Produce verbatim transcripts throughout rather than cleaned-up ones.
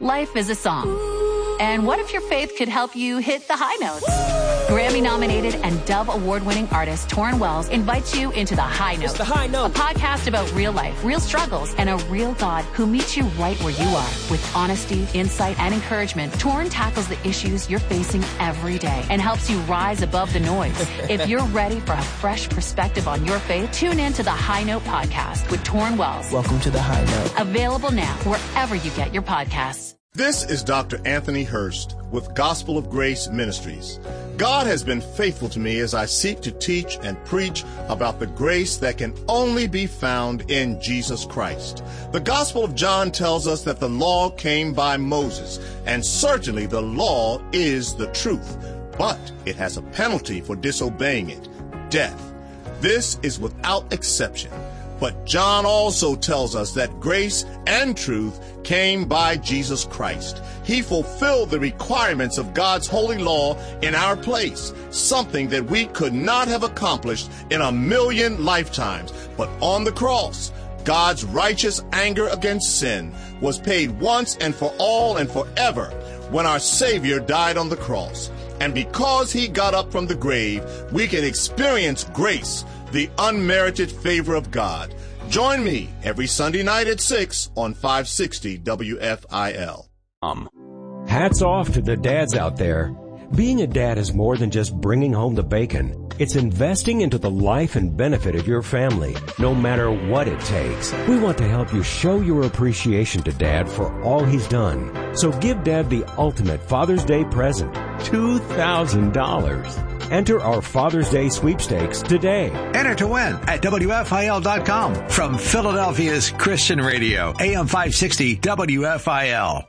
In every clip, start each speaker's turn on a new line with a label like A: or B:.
A: Life is a song. And what if your faith could help you hit the high notes? Grammy-nominated and Dove Award-winning artist Torrin Wells invites you into The High Note.
B: It's The High Note.
A: A podcast about real life, real struggles, and a real God who meets you right where you are. With honesty, insight, and encouragement, Torrin tackles the issues you're facing every day and helps you rise above the noise. If you're ready for a fresh perspective on your faith, tune in to The High Note podcast with Torrin Wells.
B: Welcome to The High Note.
A: Available now wherever you get your podcasts.
C: This is Doctor Anthony Hurst with Gospel of Grace Ministries. God has been faithful to me as I seek to teach and preach about the grace that can only be found in Jesus Christ. The Gospel of John tells us that the law came by Moses, and certainly the law is the truth, but it has a penalty for disobeying it, death. This is without exception. But John also tells us that grace and truth came by Jesus Christ. He fulfilled the requirements of God's holy law in our place, something that we could not have accomplished in a million lifetimes. But on the cross, God's righteous anger against sin was paid once and for all and forever when our Savior died on the cross. And because he got up from the grave, we can experience grace, the unmerited favor of God. Join me every Sunday night at six on five sixty W F I L.
D: Um, hats off to the dads out there. Being a dad is more than just bringing home the bacon. It's investing into the life and benefit of your family, no matter what it takes. We want to help you show your appreciation to Dad for all he's done. So give Dad the ultimate Father's Day present, two thousand dollars. Enter our Father's Day sweepstakes today.
E: Enter to win at W F I L dot com from Philadelphia's Christian Radio, A M five sixty W F I L.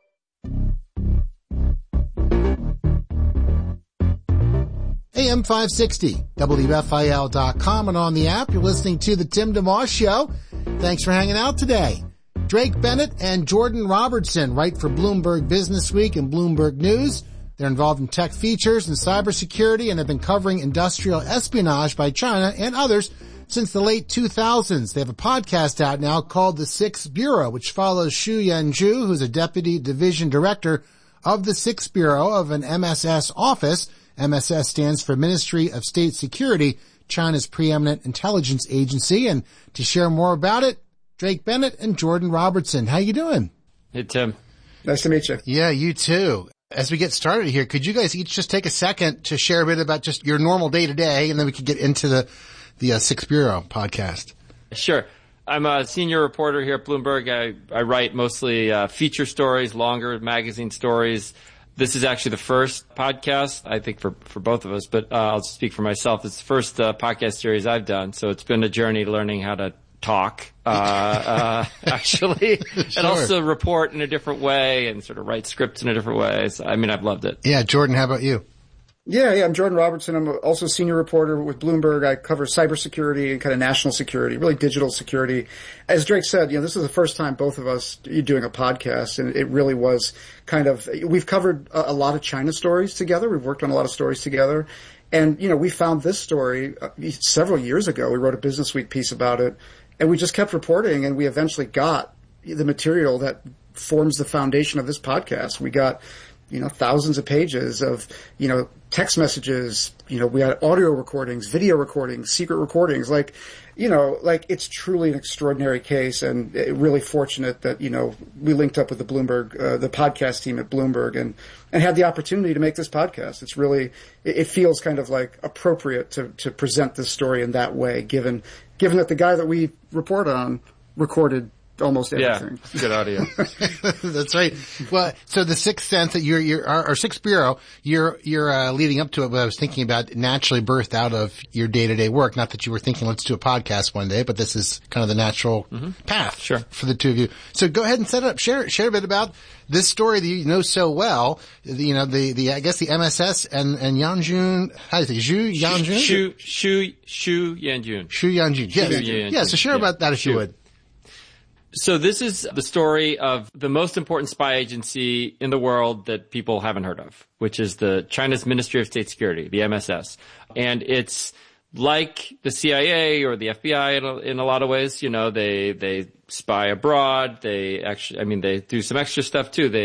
F: A M five sixty, W F I L dot com, and on the app. You're listening to the Tim DeMoss Show. Thanks for hanging out today. Drake Bennett and Jordan Robertson write for Bloomberg Business Week and Bloomberg News. They're involved in tech features and cybersecurity and have been covering industrial espionage by China and others since the late two thousands. They have a podcast out now called The Sixth Bureau, which follows Xu Yanzhu, who's a deputy division director of the Sixth Bureau of an M S S office. M S S stands for Ministry of State Security, China's preeminent intelligence agency. And to share more about it, Drake Bennett and Jordan Robertson. How you doing?
G: Hey, Tim.
H: Nice to meet you.
F: Yeah, you too. As we get started here, could you guys each just take a second to share a bit about just your normal day-to-day, and then we could get into the, the uh, Sixth Bureau podcast?
G: Sure. I'm a senior reporter here at Bloomberg. I, I write mostly uh, feature stories, longer magazine stories. This is actually the first podcast, I think, for, for both of us, but uh, I'll speak for myself. It's the first uh, podcast series I've done, so it's been a journey learning how to talk, uh, uh, actually,
F: Sure.
G: and also report in a different way and sort of write scripts in a different way. So, I mean, I've loved it.
F: Yeah, Jordan, how about you?
H: Yeah, yeah, I'm Jordan Robertson. I'm also a senior reporter with Bloomberg. I cover cybersecurity and kind of national security, really digital security. As Drake said, you know, this is the first time both of us are doing a podcast, and it really was kind of, we've covered a, a lot of China stories together. We've worked on a lot of stories together. And, you know, we found this story uh, several years ago. We wrote a Business Week piece about it, and we just kept reporting, and we eventually got the material that forms the foundation of this podcast. We got, you know, thousands of pages of, you know, text messages, you know, we had audio recordings, video recordings, secret recordings, like, you know, like it's truly an extraordinary case, and really fortunate that, you know, we linked up with the Bloomberg, uh, the podcast team at Bloomberg and, and had the opportunity to make this podcast. It's really, it, it feels kind of like appropriate to, to present this story in that way, given, given that the guy that we report on recorded almost everything.
G: Yeah, good audio.
F: That's right. Well, so the Sixth Sense that you're, you're, our, our Sixth Bureau, you're, you're, uh, leading up to it, but I was thinking about naturally birthed out of your day-to-day work. Not that you were thinking, let's do a podcast one day, but this is kind of the natural mm-hmm. path
G: sure.
F: for the two of you. So go ahead and set it up. Share, share a bit about this story that you know so well. You know, the, the, I guess the M S S and, and Yanjun, how do you think? Xu Yanjun?
G: Xu, Xu, Xu Yanjun.
F: Xu Yanjun. Yes.
G: Xu Yanjun.
F: Yeah. So share
G: yeah.
F: about that if
G: Xu.
F: you would.
G: So this is the story of the most important spy agency in the world that people haven't heard of, which is the China's Ministry of State Security, the M S S. And it's like the C I A or the F B I in a, in a lot of ways. You know, they, they spy abroad. They actually, I mean, they do some extra stuff too. They